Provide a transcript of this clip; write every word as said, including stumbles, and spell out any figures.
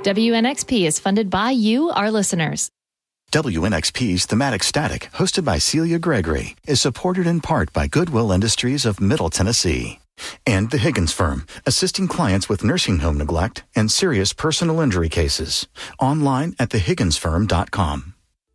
W N X P is funded by you, our listeners. W N X P's Thematic Static, hosted by Celia Gregory, is supported in part by Goodwill Industries of Middle Tennessee and The Higgins Firm, assisting clients with nursing home neglect and serious personal injury cases. Online at the higgins firm dot com.